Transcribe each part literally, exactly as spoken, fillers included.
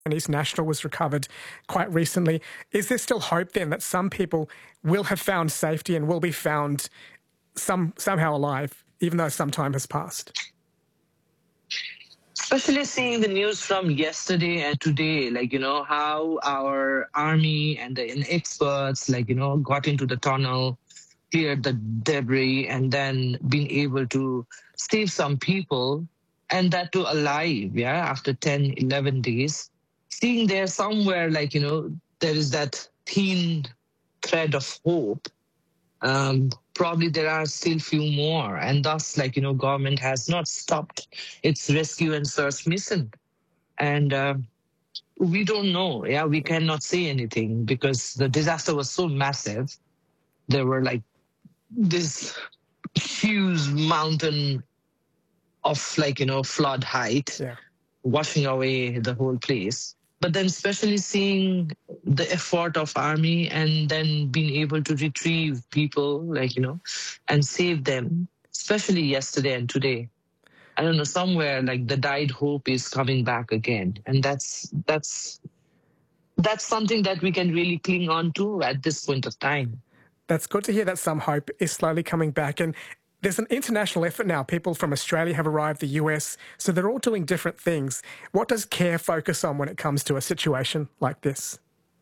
Chinese national was recovered quite recently. Is there still hope then that some people will have found safety and will be found some somehow alive, even though some time has passed? Especially seeing the news from yesterday and today, like, you know, how our army and the and experts, like, you know, got into the tunnel, cleared the debris, and then been able to save some people, and that too alive, yeah, after ten, eleven days. Seeing there somewhere, like, you know, there is that thin thread of hope. Um, probably there are still few more, and thus, like, you know, government has not stopped its rescue and search mission. And uh, we don't know, yeah, we cannot say anything because the disaster was so massive. There were like this huge mountain of, like, you know, flood height, Yeah. washing away the whole place. But then especially seeing the effort of army and then being able to retrieve people, like, you know, and save them, especially yesterday and today. I don't know, somewhere like the died hope is coming back again. And that's that's that's something that we can really cling on to at this point of time. That's good to hear that some hope is slowly coming back. And there's an international effort now. People from Australia have arrived, the U S, so they're all doing different things. What does CARE focus on when it comes to a situation like this?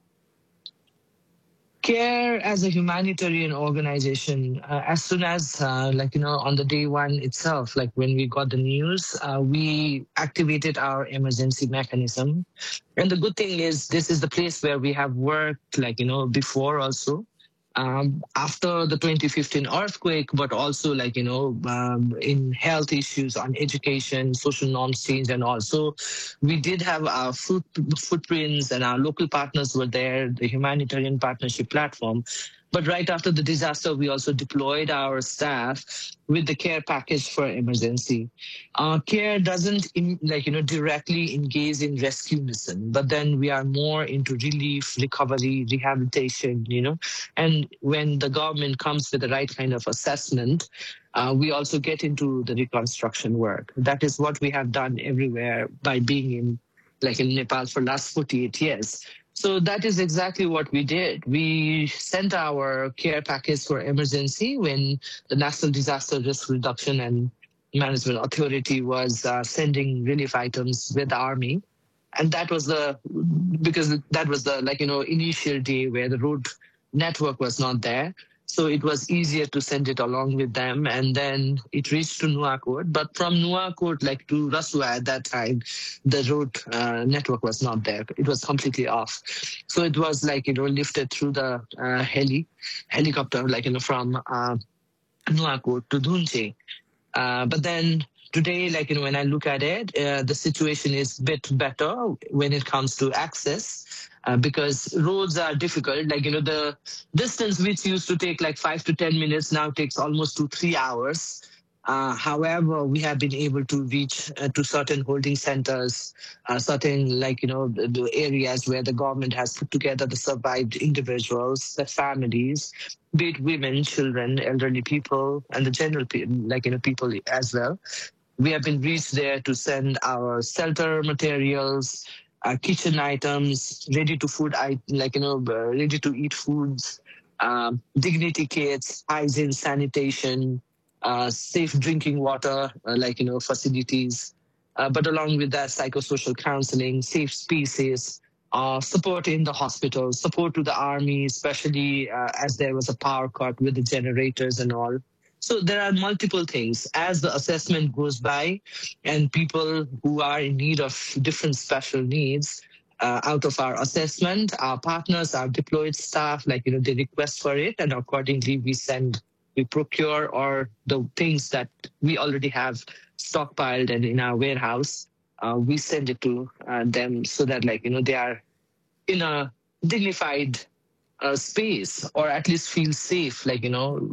CARE as a humanitarian organization, uh, as soon as, uh, like, you know, on the day one itself, like when we got the news, uh, we activated our emergency mechanism. And the good thing is this is the place where we have worked, like, you know, before also. Um, after the twenty fifteen earthquake, but also, like, you know, um, in health issues, on education, social norms change, and all. So we did have our foot, footprints, and our local partners were there, the humanitarian partnership platform. But right after the disaster, we also deployed our staff with the care package for emergency. Uh, CARE doesn't, in, like, you know, directly engage in rescue mission, but then we are more into relief, recovery, rehabilitation, you know. And when the government comes with the right kind of assessment, uh, we also get into the reconstruction work. That is what we have done everywhere by being in, like in Nepal for last forty-eight years. So that is exactly what we did. We sent our care package for emergency when the National Disaster Risk Reduction and Management Authority was uh, sending relief items with the army. And that was the, because that was the, like, you know, initial day where the road network was not there. So it was easier to send it along with them. And then it reached to Nuwakot. But from Nuwakot, like to Rasua at that time, the road uh, network was not there. It was completely off. So it was like, you know, lifted through the uh, heli, helicopter, like, you know, from uh, Nuwakot to Dhunche. Uh, but then today, like, you know, when I look at it, uh, the situation is a bit better when it comes to access. Uh, because roads are difficult, like, you know, the distance which used to take like five to ten minutes now takes almost to three hours. Uh, however, we have been able to reach uh, to certain holding centers, uh, certain, like, you know, the, the areas where the government has put together the survived individuals, the families, be it women, children, elderly people, and the general, like, you know, people as well. We have been reached there to send our shelter materials, uh, kitchen items, ready to food, like, you know, uh, ready to eat foods, um, dignity kits, hygiene, sanitation, uh, safe drinking water, uh, like, you know, facilities. Uh, but along with that, psychosocial counseling, safe spaces, uh, support in the hospital, support to the army, especially uh, as there was a power cut with the generators and all. So there are multiple things. As the assessment goes by and people who are in need of different special needs, uh, out of our assessment, our partners, our deployed staff, like, you know, they request for it, and accordingly we send, we procure, or the things that we already have stockpiled and in our warehouse, uh, we send it to uh, them so that, like, you know, they are in a dignified uh, space, or at least feel safe, like, you know,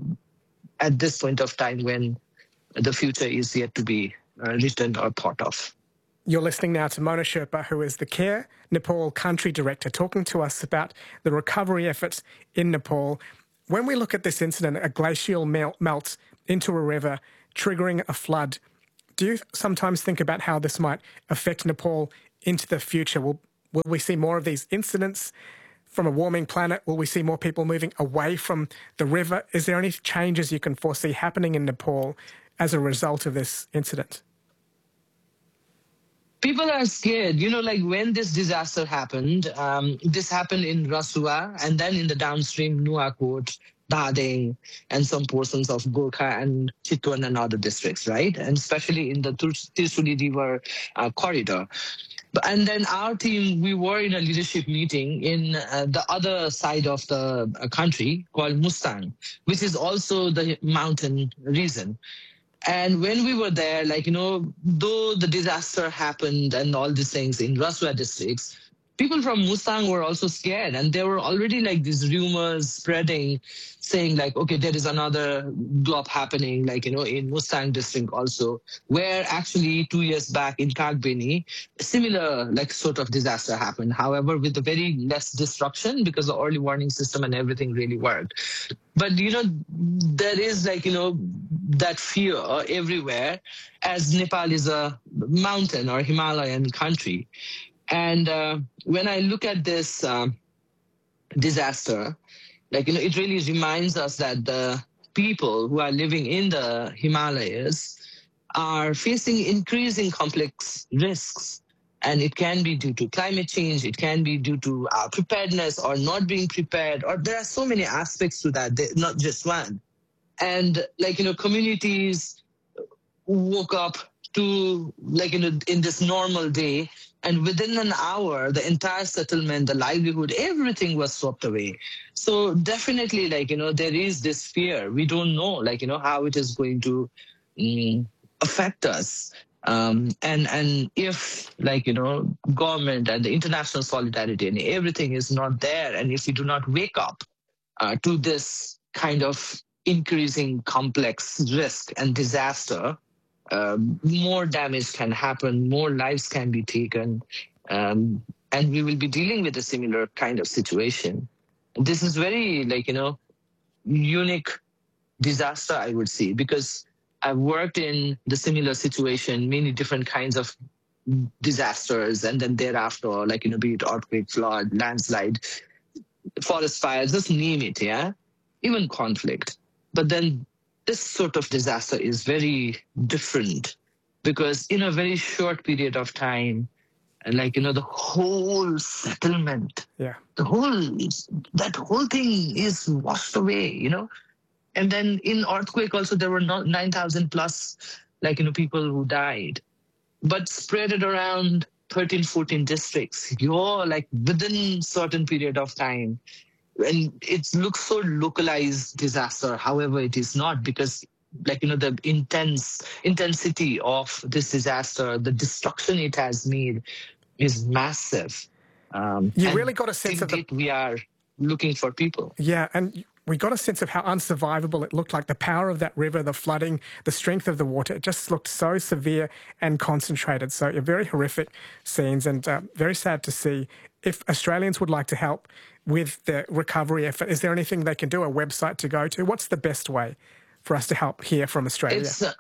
at this point of time when the future is yet to be uh, written or thought of. You're listening now to Mona Sherpa, who is the CARE Nepal Country Director, talking to us about the recovery efforts in Nepal. When we look at this incident, a glacial melt melts into a river, triggering a flood. Do you sometimes think about how this might affect Nepal into the future? Will Will we see more of these incidents from a warming planet? Will we see more people moving away from the river? Is there any changes you can foresee happening in Nepal as a result of this incident? People are scared. You know, like when this disaster happened, um, this happened in Rasua and then in the downstream Nuakot, Dadeng, and some portions of Gorkha and Chitwan and other districts, right? And especially in the Tirsuli River uh, corridor. But, and then our team, we were in a leadership meeting in uh, the other side of the uh, country called Mustang, which is also the mountain region. And when we were there, like, you know, though the disaster happened and all these things in Rasua districts, people from Mustang were also scared. And there were already like these rumors spreading, saying like, okay, there is another glop happening, like, you know, in Mustang district also, where actually two years back in Kagbini, similar like sort of disaster happened. However, with a very less destruction because the early warning system and everything really worked. But, you know, there is like, you know, that fear everywhere as Nepal is a mountain or Himalayan country. And uh, when I look at this uh, disaster, like, you know, it really reminds us that the people who are living in the Himalayas are facing increasing complex risks. And it can be due to climate change, it can be due to our preparedness or not being prepared, or there are so many aspects to that, not just one. And like, you know, communities woke up to like, you know, in this normal day, and within an hour, the entire settlement, the livelihood, everything was swept away. So definitely, like, you know, there is this fear. We don't know, like, you know, how it is going to um, affect us. Um, and, and if, like, you know, government and the international solidarity and everything is not there, and if we do not wake up uh, to this kind of increasing complex risk and disaster, uh, more damage can happen, more lives can be taken, um, and we will be dealing with a similar kind of situation. This is very, like, you know, unique disaster, I would say, because I've worked in the similar situation, many different kinds of disasters, and then thereafter, like, you know, be it earthquake, flood, landslide, forest fires, just name it, yeah? Even conflict. But then this sort of disaster is very different because in a very short period of time, like, you know, the whole settlement, yeah, the whole, that whole thing is washed away, you know? And then in earthquake also, there were not nine thousand plus, like, you know, people who died, but spread it around thirteen, fourteen districts. You're like within certain period of time. And it looks so localized disaster. However, it is not, because like, you know, the intense intensity of this disaster, the destruction it has made is massive. Um, you really got a sense of the... we are looking for people. Yeah, and we got a sense of how unsurvivable it looked like. The power of that river, the flooding, the strength of the water, it just looked so severe and concentrated. So very horrific scenes, and uh, very sad to see. If Australians would like to help with the recovery effort, is there anything they can do, a website to go to? What's the best way for us to help here from Australia? It's, uh,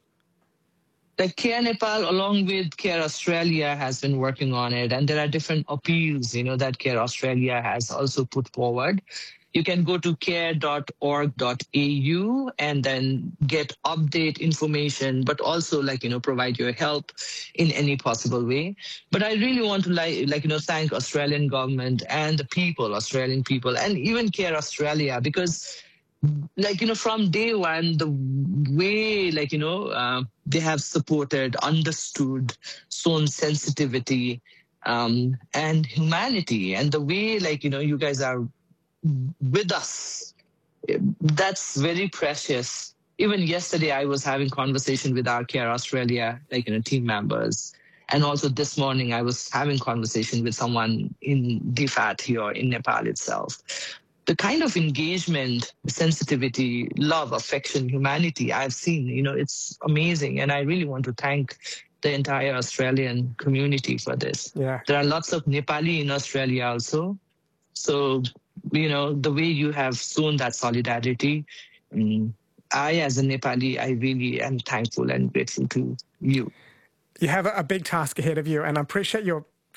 the Care Nepal, along with Care Australia, has been working on it, and there are different appeals, you know, that Care Australia has also put forward. You can go to care dot org dot a u and then get update information, but also, like, you know, provide your help in any possible way. But I really want to, like, like, you know, thank Australian government and the people, Australian people, and even Care Australia, because, like, you know, from day one, the way, like, you know, uh, they have supported, understood, shown sensitivity um, and humanity, and the way, like, you know, you guys are with us, that's very precious. Even yesterday, I was having conversation with our Care Australia, like, you know, team members. And also this morning, I was having conversation with someone in D F A T here in Nepal itself. The kind of engagement, sensitivity, love, affection, humanity I've seen, you know, it's amazing. And I really want to thank the entire Australian community for this. Yeah. There are lots of Nepali in Australia also. So, you know, the way you have shown that solidarity, um, I, as a Nepali, I really am thankful and grateful to you. You have a big task ahead of you, and I appreciate your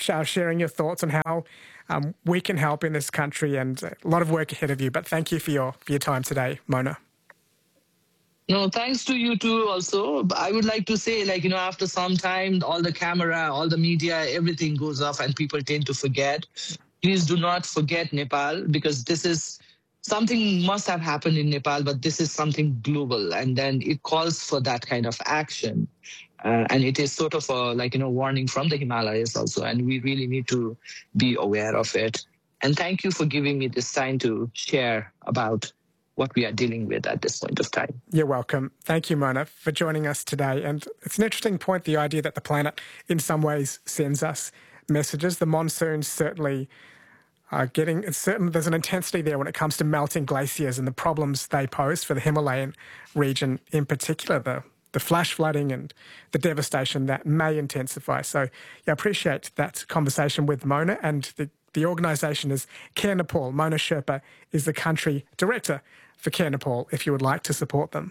uh, sharing your thoughts on how um, we can help in this country, and a lot of work ahead of you. But thank you for your, for your time today, Mona. No, thanks to you too also. I would like to say, like, you know, after some time, all the camera, all the media, everything goes off and people tend to forget. Please do not forget Nepal, because this is something must have happened in Nepal, but this is something global. And then it calls for that kind of action. Uh, and it is sort of a, like, you know, warning from the Himalayas also. And we really need to be aware of it. And thank you for giving me this time to share about what we are dealing with at this point of time. You're welcome. Thank you, Mona, for joining us today. And it's an interesting point, the idea that the planet in some ways sends us messages. The monsoons certainly are getting, it's certain there's an intensity there when it comes to melting glaciers and the problems they pose for the Himalayan region in particular, the, the flash flooding and the devastation that may intensify. So yeah, I appreciate that conversation with Mona, and the The organisation is Care Nepal. Mona Sherpa is the country director for Care Nepal, if you would like to support them.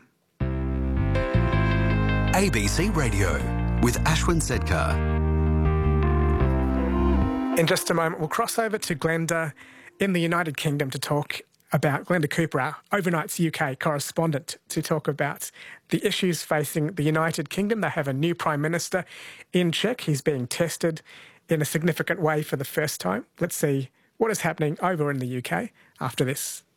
A B C Radio with Ashwin Sedkar. In just a moment, we'll cross over to Glenda in the United Kingdom to talk about Glenda Cooper, our Overnight's U K correspondent, to talk about the issues facing the United Kingdom. They have a new Prime Minister in check. He's being tested in a significant way for the first time. Let's see what is happening over in the U K after this.